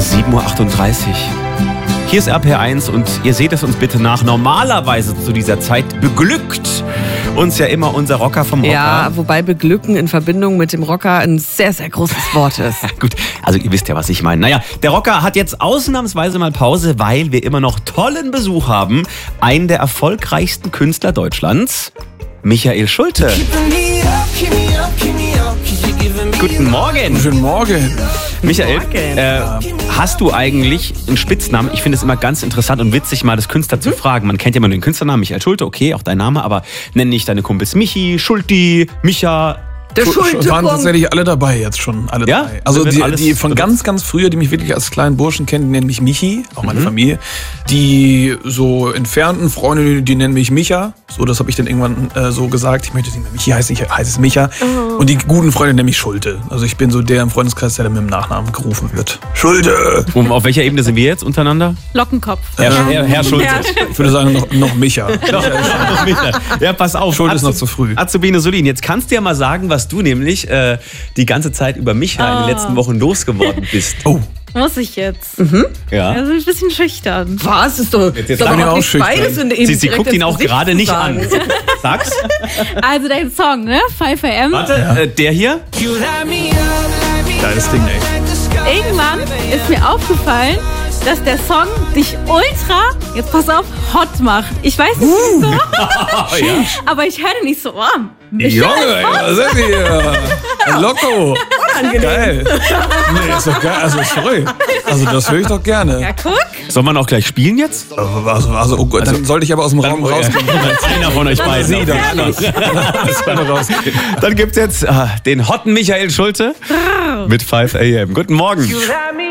7:38 Uhr. Hier ist RPR1 und ihr seht es uns bitte nach. Normalerweise zu dieser Zeit beglückt uns ja immer unser Rocker vom Rocker. Ja, wobei beglücken in Verbindung mit dem Rocker ein sehr, sehr großes Wort ist. Gut, also ihr wisst ja, was ich meine. Naja, der Rocker hat jetzt ausnahmsweise mal Pause, weil wir immer noch tollen Besuch haben. Einen der erfolgreichsten Künstler Deutschlands, Michael Schulte. Guten Morgen. Guten Morgen. Michael, hast du eigentlich einen Spitznamen? Ich finde es immer ganz interessant und witzig, mal das Künstler zu fragen. Man kennt ja immer den Künstlernamen Michael Schulte, okay, auch dein Name, aber nenn nicht deine Kumpels Michi, Schulti, Micha. Der Schulte waren tatsächlich alle dabei jetzt schon, alle Ja? drei. Also die von ganz, ganz früher, die mich wirklich als kleinen Burschen kennen, die nennen mich Michi, auch meine Familie. Die so entfernten Freunde, die nennen mich Micha. So, das habe ich dann irgendwann so gesagt. Ich möchte nicht mehr Michi heißen, ich heiße es Micha. Und die guten Freunde nennen mich Schulte. Also ich bin so der im Freundeskreis, der dann mit dem Nachnamen gerufen wird. Schulte! Auf welcher Ebene sind wir jetzt untereinander? Lockenkopf. Herr Schulte. Ich würde sagen, noch Micha. Ja, pass auf. Schulte ist noch zu früh. Azubine Solin, jetzt kannst du ja mal sagen, was du nämlich die ganze Zeit über Micha in den letzten Wochen losgeworden bist. Oh. Muss ich jetzt? Ja. Also ein bisschen schüchtern. Was? Ist doch Jetzt doch bin ich auch auch nicht schüchtern. beides in eben Sie direkt guckt ihn ins auch Gesicht gerade zu nicht sagen. an. Sag's. Also dein Song, ne? 5am. Warte, der hier? Geiles Ding, ey. Irgendwann ist mir aufgefallen, dass der Song dich ultra, jetzt pass auf, hot macht. Ich weiß nicht wieso, aber ich höre nicht so, Junge, ey, was sind die hier? Loco. Geil. Nee, ist doch geil. Also, sorry. Also, das höre ich doch gerne. ja guck. Soll man auch gleich spielen jetzt? Also, oh Gott, dann sollte ich aber aus dem Raum rausgehen. Einer von euch beiden. Sie, dann anders. Dann gibt's jetzt den hotten Michael Schulte mit 5 AM. Guten Morgen.